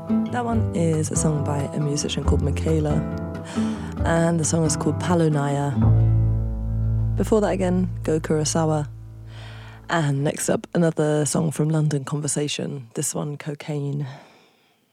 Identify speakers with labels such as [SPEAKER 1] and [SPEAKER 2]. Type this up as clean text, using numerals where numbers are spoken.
[SPEAKER 1] That one is a song by a musician called Michaela, and the song is called Palunaya. Before that again, Go Kurosawa. And next up, another song from London Conversation, this one, Cocaine.